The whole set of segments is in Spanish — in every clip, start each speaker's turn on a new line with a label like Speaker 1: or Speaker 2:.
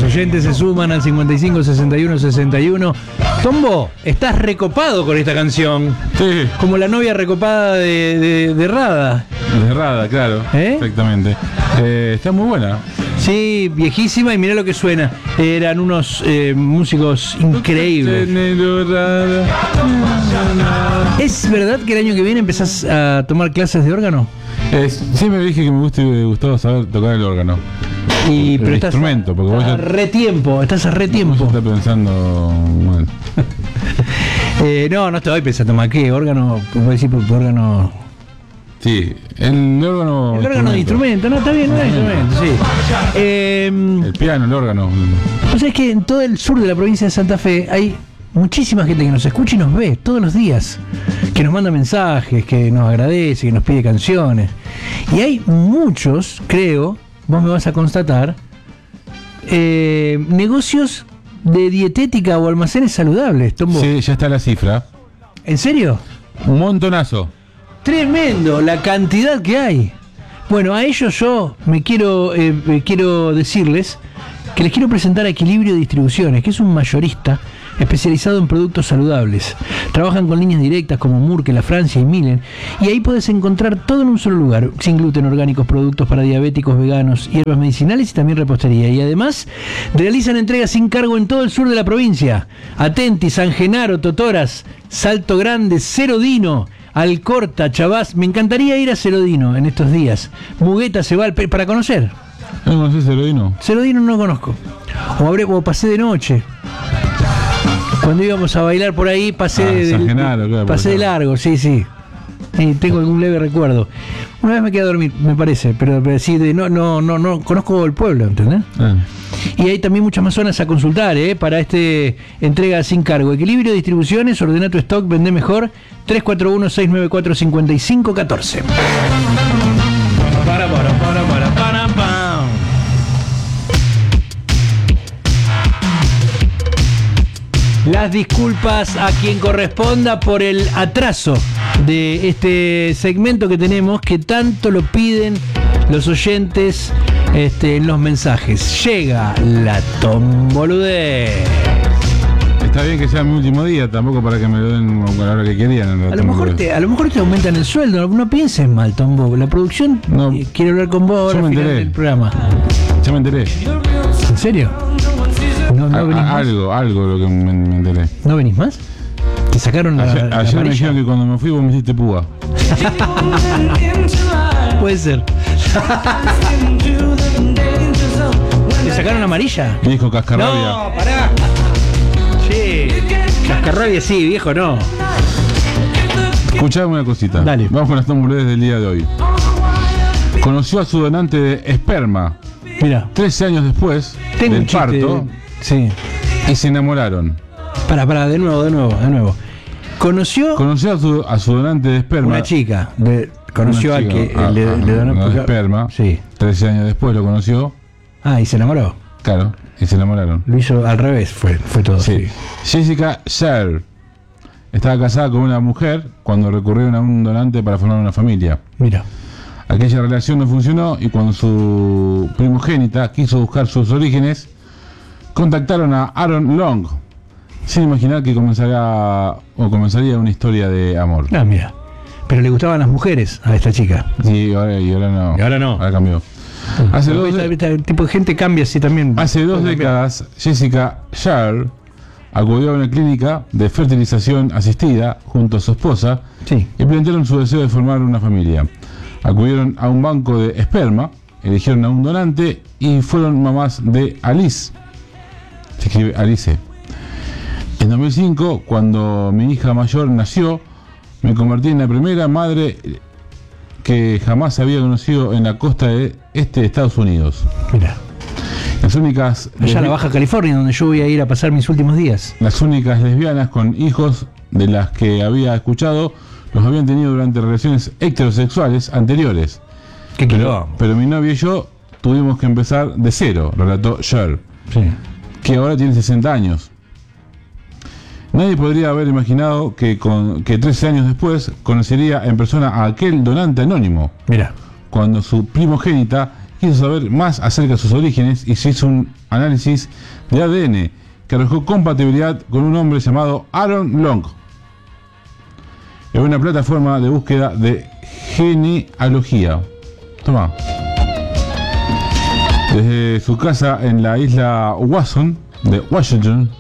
Speaker 1: oyentes se suman al 55 61 61. Tombo, estás recopado con esta canción.
Speaker 2: Sí.
Speaker 1: Como la novia recopada de Rada.
Speaker 2: De Rada, claro. Exactamente. Está muy buena.
Speaker 1: Sí, viejísima, y mirá lo que suena. Eran unos músicos increíbles. ¿Es verdad que el año que viene empezás a tomar clases de órgano?
Speaker 2: Siempre dije que me gustaba saber tocar el órgano.
Speaker 1: Pero estás
Speaker 2: instrumento, porque vos
Speaker 1: estás a re tiempo.
Speaker 2: Vos estás pensando, bueno.
Speaker 1: No estoy pensando más que órgano, puedo decir por órgano.
Speaker 2: Sí, el órgano.
Speaker 1: El órgano de instrumento, no, está bien, no es instrumento, sí.
Speaker 2: El piano, el órgano.
Speaker 1: O sea, es que en todo el sur de la provincia de Santa Fe hay muchísima gente que nos escucha y nos ve todos los días, que nos manda mensajes, que nos agradece, que nos pide canciones. Y hay muchos, creo, vos me vas a constatar, negocios de dietética o almacenes saludables, Tombo.
Speaker 2: Sí, ya está la cifra.
Speaker 1: ¿En serio?
Speaker 2: Un montonazo.
Speaker 1: Tremendo la cantidad que hay. Bueno, a ellos yo quiero decirles que les quiero presentar a Equilibrio Distribuciones, que es un mayorista especializado en productos saludables. Trabajan con líneas directas como Murke, La Francia y Milen, y ahí puedes encontrar todo en un solo lugar, sin gluten, orgánicos, productos para diabéticos, veganos, hierbas medicinales y también repostería. Y además realizan entregas sin cargo en todo el sur de la provincia. Atenti, San Genaro, Totoras, Salto Grande, Cerodino, Alcorta, Chavás. Me encantaría ir a Cerodino en estos días. Mugueta, Cebal, para conocer.
Speaker 2: ¿No conocés Cerodino?
Speaker 1: Cerodino no lo conozco. O pasé de noche. Cuando íbamos a bailar por ahí, pasé de largo, sí. Tengo algún leve recuerdo. Una vez me quedé a dormir, me parece, pero sí, no conozco el pueblo, ¿entendés? Y hay también muchas más zonas a consultar, para entrega sin cargo. Equilibrio, distribuciones, ordena tu stock, vende mejor. 341-694-5514. Las disculpas a quien corresponda por el atraso de este segmento que tenemos, que tanto lo piden los oyentes en los mensajes. Llega la tomboludez.
Speaker 2: Está bien que sea mi último día, tampoco para que me lo den a la hora que querían.
Speaker 1: A lo mejor te aumentan el sueldo, no pienses mal, Tombo. La producción quiere hablar con vos ahora al final del programa.
Speaker 2: Ya me enteré.
Speaker 1: ¿En serio? ¿No venís más?
Speaker 2: Algo lo que me enteré.
Speaker 1: ¿No venís más? ¿Te sacaron la
Speaker 2: ayer me dijeron que cuando me fui vos me hiciste púa.
Speaker 1: Puede ser. ¿Te sacaron amarilla?
Speaker 2: Me dijo cascarrabia.
Speaker 1: No, pará. Sí, cascarrabia sí, viejo, no.
Speaker 2: Escuchame una cosita.
Speaker 1: Dale.
Speaker 2: Vamos con las tomboludez del día de hoy. Conoció a su donante de esperma.
Speaker 1: Mira,
Speaker 2: 13 años después del parto.
Speaker 1: Sí.
Speaker 2: Y se enamoraron.
Speaker 1: Pará, de nuevo. Conoció
Speaker 2: a su donante de esperma.
Speaker 1: Una chica. Conoció al que le donó
Speaker 2: esperma.
Speaker 1: Sí.
Speaker 2: 13 años después lo conoció.
Speaker 1: Y se enamoró.
Speaker 2: Claro, y se enamoraron.
Speaker 1: Lo hizo al revés, fue todo.
Speaker 2: Sí. Jessica Sher estaba casada con una mujer cuando recurrieron a un donante para formar una familia.
Speaker 1: Mira.
Speaker 2: Aquella relación no funcionó y cuando su primogénita quiso buscar sus orígenes, contactaron a Aaron Long, sin imaginar que comenzaría una historia de amor.
Speaker 1: Mira. Pero le gustaban las mujeres a esta chica.
Speaker 2: Sí, ahora no.
Speaker 1: Y ahora no.
Speaker 2: Ahora cambió.
Speaker 1: Este tipo de gente cambia así también.
Speaker 2: Hace 2 décadas, Jessica Sher acudió a una clínica de fertilización asistida junto a su esposa y plantearon su deseo de formar una familia. Acudieron a un banco de esperma, eligieron a un donante y fueron mamás de Alice. Se escribe Alice. En 2005, cuando mi hija mayor nació, me convertí en la primera madre que jamás había conocido en la costa este de Estados Unidos.
Speaker 1: Mira.
Speaker 2: Las únicas...
Speaker 1: Allá en la Baja California, donde yo voy a ir a pasar mis últimos días.
Speaker 2: Las únicas lesbianas con hijos de las que había escuchado los habían tenido durante relaciones heterosexuales anteriores. Pero mi novio y yo tuvimos que empezar de cero, relató Sher, que ahora tiene 60 años. Nadie podría haber imaginado que 13 años después conocería en persona a aquel donante anónimo.
Speaker 1: Mira.
Speaker 2: Cuando su primogénita quiso saber más acerca de sus orígenes y se hizo un análisis de ADN que arrojó compatibilidad con un hombre llamado Aaron Long. Es una plataforma de búsqueda de genealogía. Toma. Desde su casa en la isla Watson de Washington,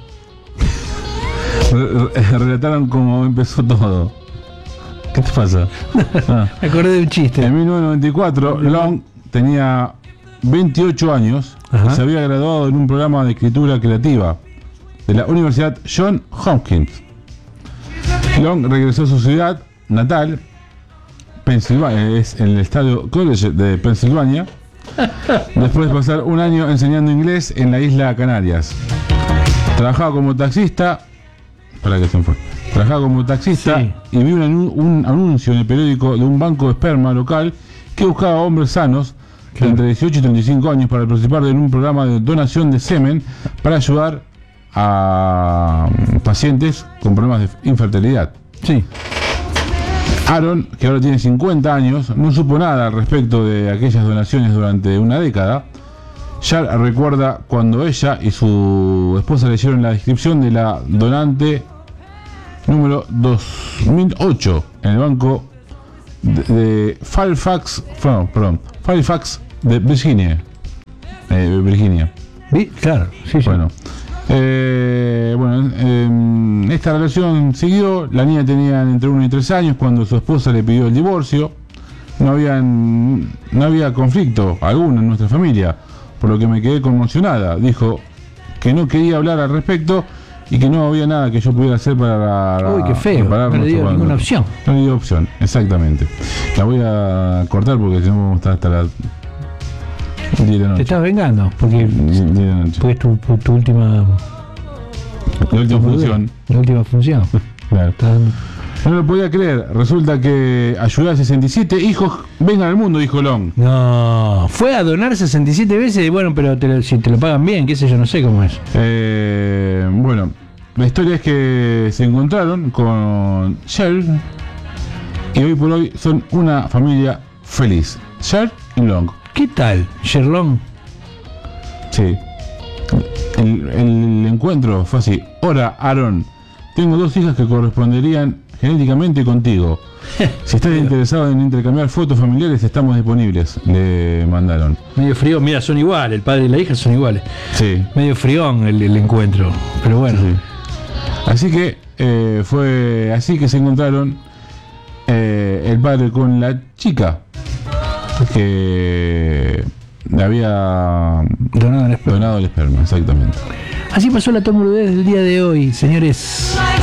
Speaker 2: relataron cómo empezó todo. ¿Qué te pasa?
Speaker 1: Me acordé de un chiste.
Speaker 2: En 1994, Long tenía 28 años y se había graduado en un programa de escritura creativa de la Universidad Johns Hopkins. Long regresó a su ciudad natal, Pensilvania, es en el Estadio College de Pensilvania, después de pasar un año enseñando inglés en la isla Canarias. Trabajaba como taxista. Trabajaba como taxista y vio un anuncio en el periódico de un banco de esperma local que buscaba hombres sanos de entre 18 y 35 años para participar en un programa de donación de semen para ayudar a pacientes con problemas de infertilidad.
Speaker 1: Sí.
Speaker 2: Aaron, que ahora tiene 50 años, no supo nada al respecto de aquellas donaciones durante una década. Ya recuerda cuando ella y su esposa leyeron la descripción de la donante número 2008 en el banco de Fairfax de Virginia.
Speaker 1: Claro, sí, sí.
Speaker 2: Bueno, esta relación siguió. La niña tenía entre 1 y 3 años cuando su esposa le pidió el divorcio. No había conflicto alguno en nuestra familia, por lo que me quedé conmocionada. Dijo que no quería hablar al respecto y que no había nada que yo pudiera hacer para
Speaker 1: Uy, qué feo, no le dio ninguna opción.
Speaker 2: No le dio opción, exactamente. La voy a cortar porque si no vamos a estar hasta las 10 de la noche.
Speaker 1: Te estás vengando porque es tu última...
Speaker 2: La última función.
Speaker 1: La última función.
Speaker 2: Claro. No lo podía creer. Resulta que ayudó a 67 hijos vengan al mundo, dijo Long.
Speaker 1: No, fue a donar 67 veces y bueno, pero si te lo pagan bien, qué sé yo, no sé cómo es.
Speaker 2: Bueno, la historia es que se encontraron con Cher y hoy por hoy son una familia feliz. Cher y Long.
Speaker 1: ¿Qué tal, Sherlong?
Speaker 2: Sí. El encuentro fue así. Hola, Aaron. Tengo 2 hijas que corresponderían genéticamente contigo. Si estás interesado en intercambiar fotos familiares, estamos disponibles. Le mandaron.
Speaker 1: Medio frío, mira, son iguales, el padre y la hija son iguales.
Speaker 2: Sí.
Speaker 1: Medio frión el encuentro, pero bueno.
Speaker 2: Sí. Así que fue así que se encontraron el padre con la chica que le había donado el esperma, exactamente.
Speaker 1: Así pasó la Tormoludez del día de hoy, señores.